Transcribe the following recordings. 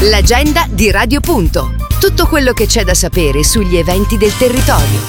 L'agenda di Radio Punto. Tutto quello che c'è da sapere sugli eventi del territorio.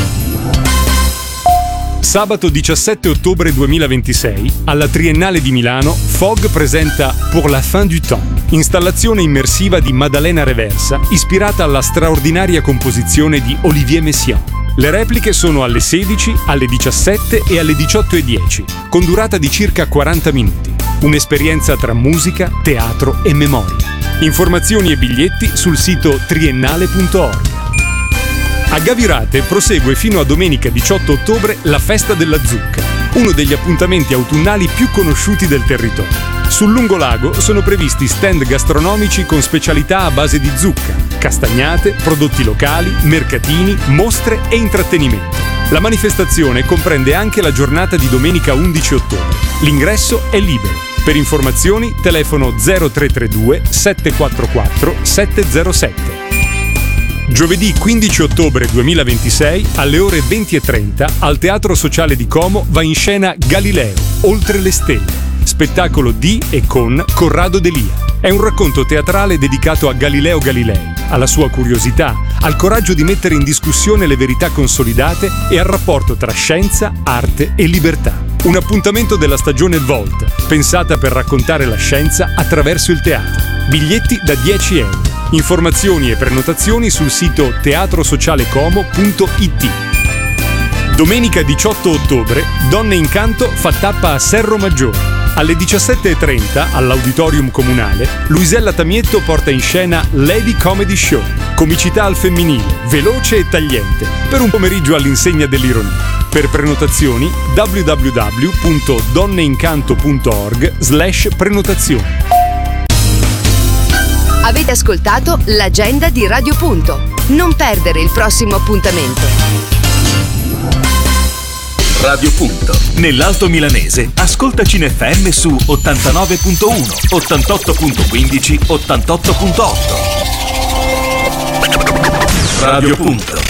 Sabato 17 ottobre 2026, alla Triennale di Milano, Fog presenta Pour la fin du temps, installazione immersiva di Maddalena Reversa, ispirata alla straordinaria composizione di Olivier Messiaen. Le repliche sono alle 16, alle 17 e alle 18:10, con durata di circa 40 minuti. Un'esperienza tra musica, teatro e memoria. Informazioni e biglietti sul sito triennale.org. A Gavirate prosegue fino a domenica 18 ottobre la Festa della Zucca, uno degli appuntamenti autunnali più conosciuti del territorio. Sul lungolago sono previsti stand gastronomici con specialità a base di zucca, castagnate, prodotti locali, mercatini, mostre e intrattenimento. La manifestazione comprende anche la giornata di domenica 11 ottobre. L'ingresso è libero. Per informazioni telefono 0332 744 707. Giovedì 15 ottobre 2026 alle ore 20:30 al Teatro Sociale di Como va in scena Galileo, Oltre le stelle, spettacolo di e con Corrado Delia. È un racconto teatrale dedicato a Galileo Galilei, alla sua curiosità, al coraggio di mettere in discussione le verità consolidate e al rapporto tra scienza, arte e libertà. Un appuntamento della stagione Volt, pensata per raccontare la scienza attraverso il teatro. Biglietti da 10 euro. Informazioni e prenotazioni sul sito teatrosocialecomo.it. Domenica 18 ottobre, Donne in Canto fa tappa a Serro Maggiore. Alle 17:30, all'Auditorium Comunale, Luisella Tamietto porta in scena Lady Comedy Show, comicità al femminile, veloce e tagliente, per un pomeriggio all'insegna dell'ironia. Per prenotazioni www.donneincanto.org/prenotazioni. Avete ascoltato l'agenda di Radio Punto. Non perdere il prossimo appuntamento. Radio Punto. Nell'Alto Milanese, ascoltaci in FM su 89.1, 88.15, 88.8. Radio Punto.